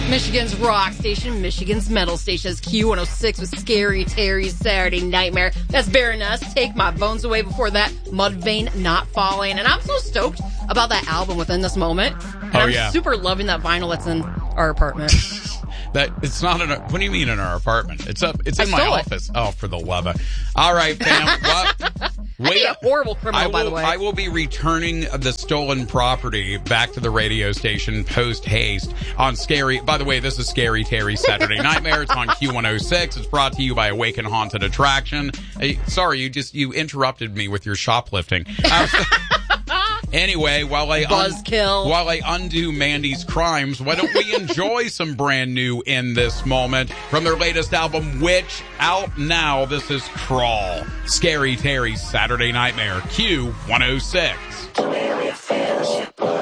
Michigan's rock station, Michigan's metal station is Q106 with Scary Terry's Saturday Nightmare. That's Baroness, Take My Bones Away. Before that, Mudvayne, Not Falling. And I'm so stoked about that album within this moment. And I'm super loving that vinyl that's in our apartment. That it's not in what do you mean in our apartment? It's in my office. Oh, for the love of. All right, fam. Wait, a horrible criminal, by the way. I will be returning the stolen property back to the radio station post haste on Scary. By the way, this is Scary Terry's Saturday Nightmare. It's on Q106. It's brought to you by Awaken Haunted Attraction. Sorry, you interrupted me with your shoplifting. Anyway, while I undo Mandy's crimes, why don't we enjoy some brand new in this moment from their latest album, Witch, out now. This is Crawl. Scary Terry's Saturday Nightmare, Q106. The way we feel,